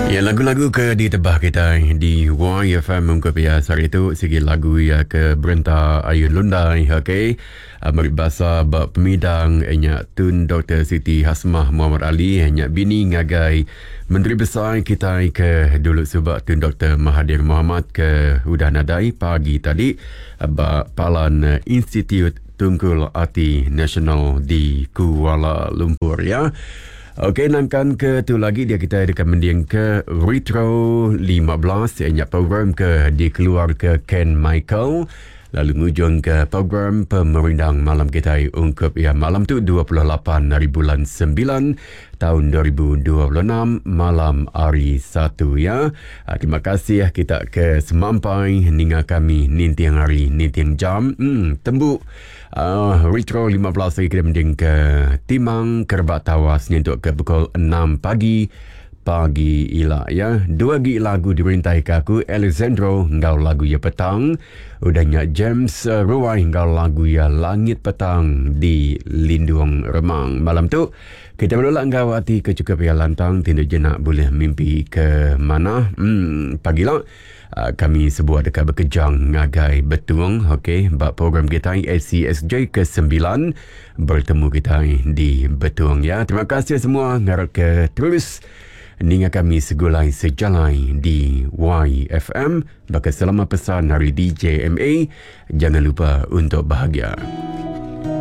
Ya, lagu-lagu ke ditebah kita di YFM mungkin ya hari itu segi lagu ya ke berenta Ayun Lundai, okey. Mari bahasa bab pemidang enya Tun Dr. Siti Hasmah Muhammad Ali enya bini ngagai Menteri Besar kita ke dulu sebab Tun Dr. Mahathir Mohamad ke udah nadai pagi tadi Palan Institut Tunggul Ati Nasional di Kuala Lumpur ya. Okey, nangkan ke tu lagi dia kita dekat mendiang ke Retro 15 ianya program ke dikeluar ke Ken Michael lalu ngujung ke program pemerindang malam kita ungkap ya malam tu 28 hari bulan 9 tahun 2026 malam hari 1 ya. Terima kasih ya kita ke semampai hingga kami nintiang hari nintiang jam tembuk Retro 15 hari kita mending ke Timang Kerbat Tawas ni untuk ke pukul 6 pagi ilah ya. Dua lagi lagu dirintai ke aku Alexandro ngau lagu ya petang udahnya James Ruai ngau lagu ya langit petang di Lindung Remang. Malam tu kita menolak ngau hati ke cukup ya lantang tindak jenak boleh mimpi ke mana pagilah. Kami sebuah dekat berkejang ngagai betung okey bab program kita ACSJ ke-9 bertemu kita di betung ya. Terima kasih semua ngarap ke terus ninga kami segulai sejalai di YFM. Baka selama pesan hari DJMA jangan lupa untuk bahagia.